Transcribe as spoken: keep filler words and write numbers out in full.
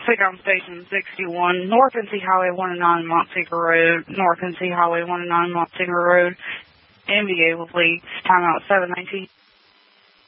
Take on Station sixty-one, North N C Highway one oh nine, Montseeker Road, North N C Highway one oh nine, Montseeker Road, N B A with leads, timeout seven nineteen.